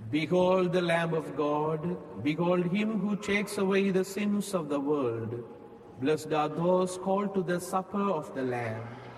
Behold the Lamb of God. Behold him who takes away the sins of the world. Blessed are those called to the supper of the Lamb.